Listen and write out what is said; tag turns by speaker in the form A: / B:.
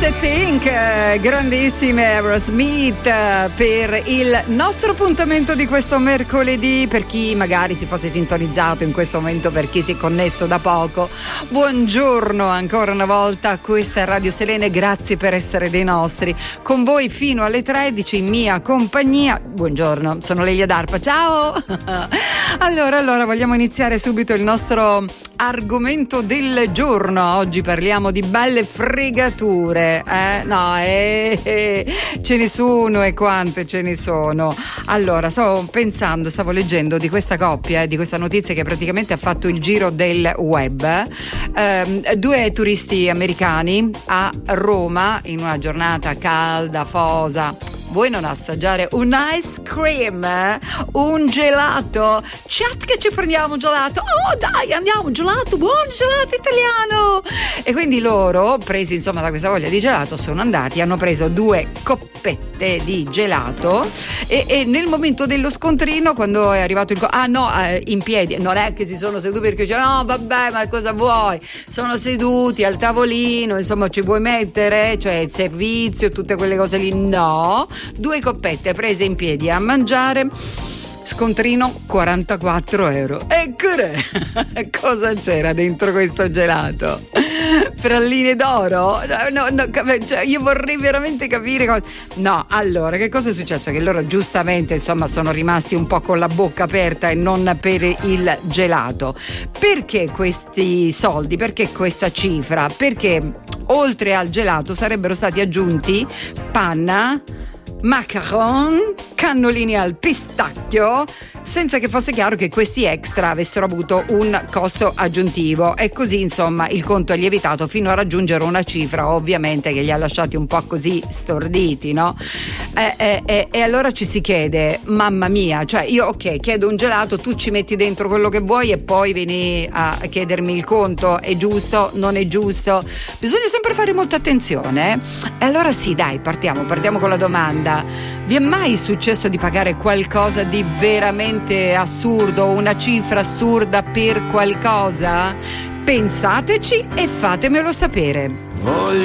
A: Think, grandissime Aerosmith per il nostro appuntamento di questo mercoledì. Per chi magari si fosse sintonizzato in questo momento, per chi si è connesso da poco, buongiorno ancora una volta, questa è Radio Selene, grazie per essere dei nostri, con voi fino alle 13 in mia compagnia. Buongiorno, sono Lelia D'Arpa, ciao. Allora vogliamo iniziare subito il nostro argomento del giorno. Oggi parliamo di belle fregature, ce ne sono, e quante ce ne sono. Allora, stavo leggendo di questa coppia, di questa notizia che praticamente ha fatto il giro del web. Due turisti americani a Roma, in una giornata calda, afosa. Vuoi non assaggiare un ice cream? Un gelato? Chat che ci prendiamo un gelato? Oh dai, andiamo, gelato, buon gelato italiano! E quindi loro, presi insomma da questa voglia di gelato, sono andati, hanno preso 2 coppette di gelato e nel momento dello scontrino, quando è arrivato in piedi, non è che si sono seduti perché dicevano no vabbè ma cosa vuoi? Sono seduti al tavolino, insomma ci vuoi mettere? Cioè il servizio, tutte quelle cose lì, no. 2 coppette prese in piedi a mangiare, scontrino 44 euro. Eccole, cosa c'era dentro questo gelato? Pralline d'oro? No, cioè io vorrei veramente capire cosa. No, allora, che cosa è successo? Che loro giustamente insomma sono rimasti un po' con la bocca aperta e non per il gelato. Perché questi soldi? Perché questa cifra? Perché oltre al gelato sarebbero stati aggiunti panna, macaron, cannolini al pistacchio, senza che fosse chiaro che questi extra avessero avuto un costo aggiuntivo, e così insomma il conto è lievitato fino a raggiungere una cifra ovviamente che li ha lasciati un po' così storditi, no? E allora ci si chiede, mamma mia, cioè io ok, chiedo un gelato, tu ci metti dentro quello che vuoi e poi vieni a chiedermi il conto, è giusto, non è giusto? Bisogna sempre fare molta attenzione, E allora sì, dai, partiamo con la domanda: vi è mai successo di pagare qualcosa di veramente assurdo, una cifra assurda per qualcosa? Pensateci e fatemelo sapere.